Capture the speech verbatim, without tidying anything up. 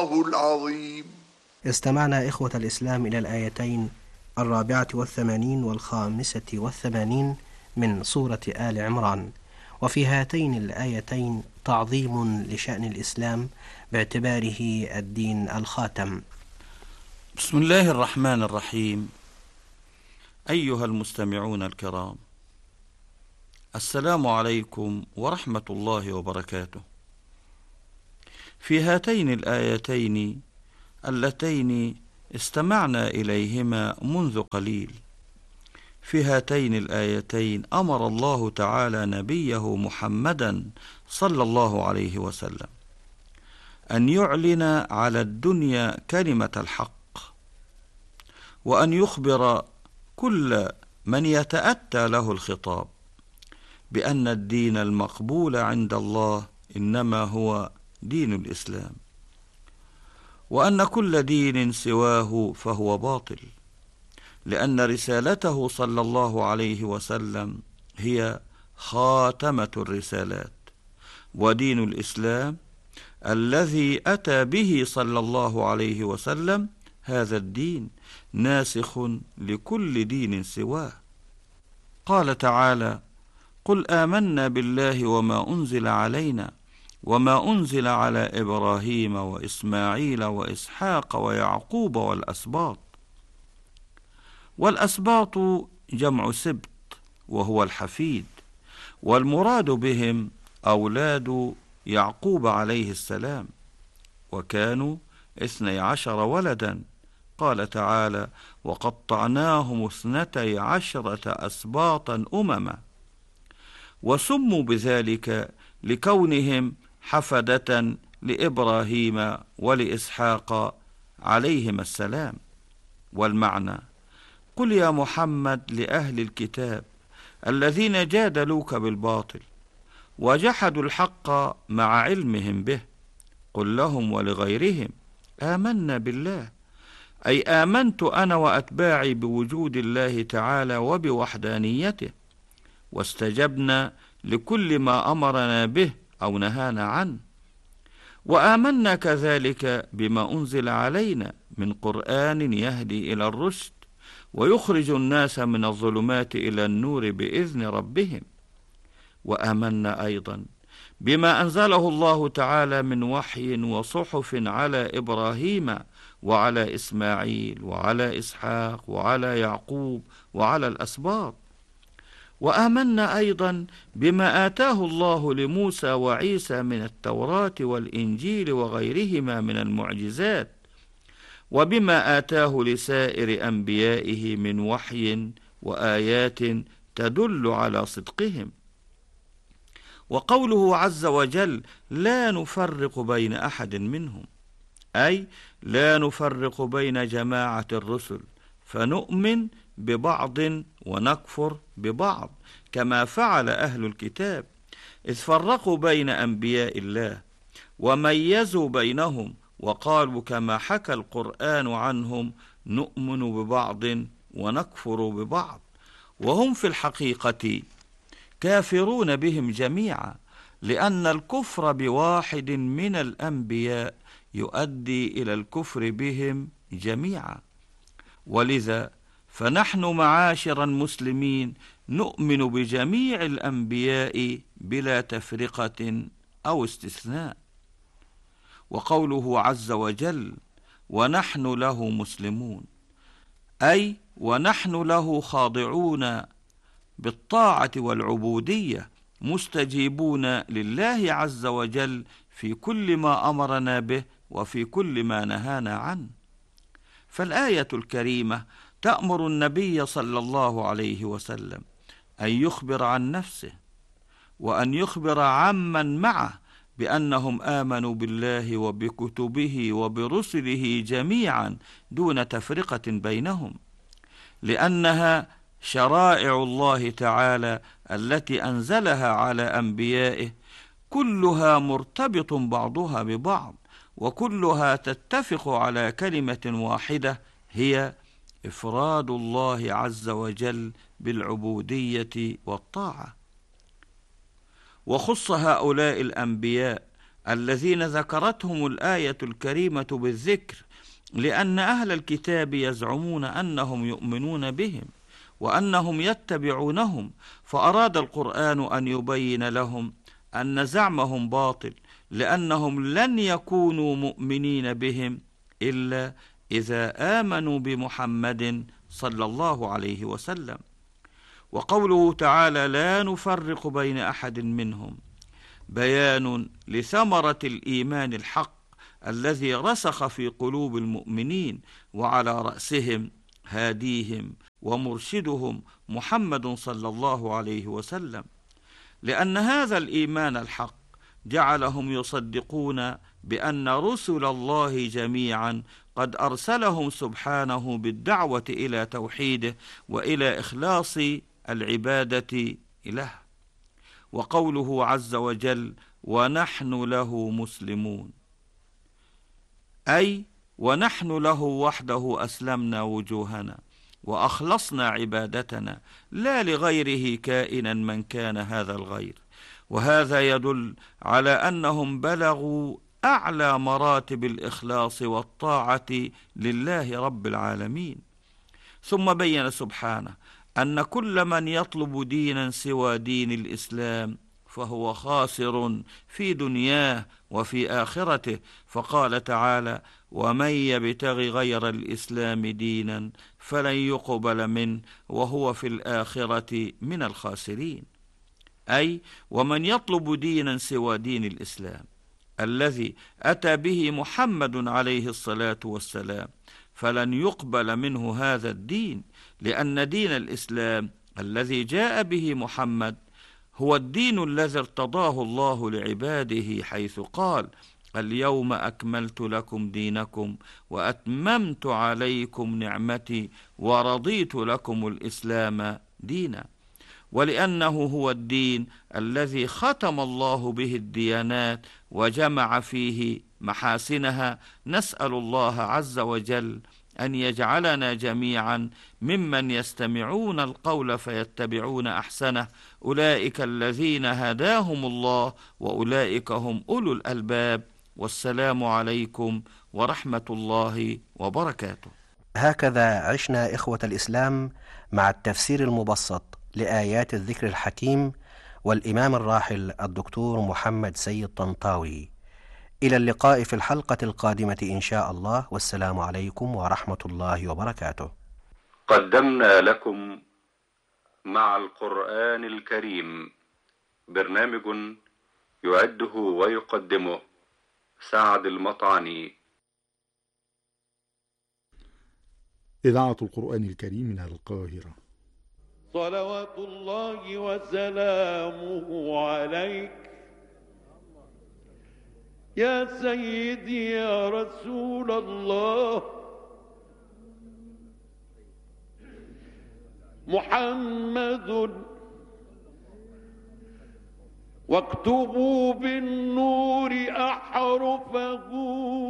الله العظيم. استمعنا إخوة الإسلام إلى الآيتين الرابعة والثمانين والخامسة والثمانين من سورة آل عمران، وفي هاتين الآيتين تعظيم لشأن الإسلام باعتباره الدين الخاتم. بسم الله الرحمن الرحيم. أيها المستمعون الكرام، السلام عليكم ورحمة الله وبركاته. في هاتين الآيتين اللتين استمعنا إليهما منذ قليل، في هاتين الآيتين أمر الله تعالى نبيه محمدا صلى الله عليه وسلم أن يعلن على الدنيا كلمة الحق، وأن يخبر كل من يتأتى له الخطاب بأن الدين المقبول عند الله إنما هو دين الإسلام، وأن كل دين سواه فهو باطل، لأن رسالته صلى الله عليه وسلم هي خاتمة الرسالات، ودين الإسلام الذي أتى به صلى الله عليه وسلم هذا الدين ناسخ لكل دين سواه. قال تعالى: قل آمنا بالله وما أنزل علينا وما أنزل على إبراهيم وإسماعيل وإسحاق ويعقوب والأسباط. والأسباط جمع سبط وهو الحفيد، والمراد بهم أولاد يعقوب عليه السلام، وكانوا اثني عشر ولدا. قال تعالى: وقطعناهم اثنتي عشرة أسباطا أمما، وسموا بذلك لكونهم حفدة لإبراهيم ولإسحاق عليهما السلام. والمعنى: قل يا محمد لأهل الكتاب الذين جادلوك بالباطل وجحدوا الحق مع علمهم به، قل لهم ولغيرهم آمنا بالله، أي آمنت أنا وأتباعي بوجود الله تعالى وبوحدانيته، واستجبنا لكل ما أمرنا به أو نهانا عنه، وآمنا كذلك بما أنزل علينا من قرآن يهدي إلى الرشد ويخرج الناس من الظلمات إلى النور بإذن ربهم، وآمنا أيضا بما أنزله الله تعالى من وحي وصحف على إبراهيم وعلى إسماعيل وعلى إسحاق وعلى يعقوب وعلى الأسباط. وآمنا أيضا بما آتاه الله لموسى وعيسى من التوراة والإنجيل وغيرهما من المعجزات، وبما آتاه لسائر أنبيائه من وحي وآيات تدل على صدقهم. وقوله عز وجل: لا نفرق بين أحد منهم، أي لا نفرق بين جماعة الرسل، فنؤمن ببعض ونكفر ببعض، كما فعل أهل الكتاب، إذ فرقوا بين أنبياء الله وميزوا بينهم، وقالوا كما حكى القرآن عنهم: نؤمن ببعض ونكفر ببعض، وهم في الحقيقة كافرون بهم جميعا، لأن الكفر بواحد من الأنبياء يؤدي إلى الكفر بهم جميعا. ولذا فنحن معاشر المسلمين نؤمن بجميع الأنبياء بلا تفرقة أو استثناء. وقوله عز وجل: ونحن له مسلمون، أي ونحن له خاضعون بالطاعة والعبودية، مستجيبون لله عز وجل في كل ما أمرنا به وفي كل ما نهانا عنه. فالآية الكريمة تأمر النبي صلى الله عليه وسلم أن يخبر عن نفسه، وأن يخبر عمن معه بأنهم آمنوا بالله وبكتبه وبرسله جميعا دون تفرقة بينهم، لأنها شرائع الله تعالى التي أنزلها على أنبيائه كلها مرتبط بعضها ببعض، وكلها تتفق على كلمة واحدة هي إفراد الله عز وجل بالعبودية والطاعة. وخص هؤلاء الأنبياء الذين ذكرتهم الآية الكريمة بالذكر، لأن أهل الكتاب يزعمون أنهم يؤمنون بهم وأنهم يتبعونهم، فأراد القرآن أن يبين لهم أن زعمهم باطل، لأنهم لن يكونوا مؤمنين بهم إلا إذا آمنوا بمحمد صلى الله عليه وسلم. وقوله تعالى لا نفرق بين أحد منهم بيان لثمرة الإيمان الحق الذي رسخ في قلوب المؤمنين، وعلى رأسهم هاديهم ومرشدهم محمد صلى الله عليه وسلم، لأن هذا الإيمان الحق جعلهم يصدقون بأن رسل الله جميعا قد أرسلهم سبحانه بالدعوة إلى توحيده وإلى إخلاص العبادة له. وقوله عز وجل ونحن له مسلمون، أي ونحن له وحده أسلمنا وجوهنا وأخلصنا عبادتنا، لا لغيره كائنا من كان هذا الغير. وهذا يدل على أنهم بلغوا أعلى مراتب الإخلاص والطاعة لله رب العالمين. ثم بين سبحانه أن كل من يطلب دينا سوى دين الإسلام فهو خاسر في دنياه وفي آخرته، فقال تعالى ومن يبتغ غير الإسلام دينا فلن يقبل منه وهو في الآخرة من الخاسرين. أي ومن يطلب دينا سوى دين الإسلام الذي أتى به محمد عليه الصلاة والسلام فلن يقبل منه هذا الدين، لأن دين الإسلام الذي جاء به محمد هو الدين الذي ارتضاه الله لعباده، حيث قال اليوم أكملت لكم دينكم وأتممت عليكم نعمتي ورضيت لكم الإسلام دينا. ولأنه هو الدين الذي ختم الله به الديانات وجمع فيه محاسنها، نسأل الله عز وجل أن يجعلنا جميعا ممن يستمعون القول فيتبعون أحسنه، أولئك الذين هداهم الله وأولئك هم أولو الألباب. والسلام عليكم ورحمة الله وبركاته. هكذا عشنا إخوة الإسلام مع التفسير المبسط لآيات الذكر الحكيم والإمام الراحل الدكتور محمد سيد طنطاوي. إلى اللقاء في الحلقة القادمة إن شاء الله، والسلام عليكم ورحمة الله وبركاته. قدمنا لكم مع القرآن الكريم برنامج يعده ويقدمه سعد المطعني. إذاعة القرآن الكريم من القاهرة. صلوات الله وسلامه عليك يا سيدي يا رسول الله، محمد واكتبوا بالنور أحرفه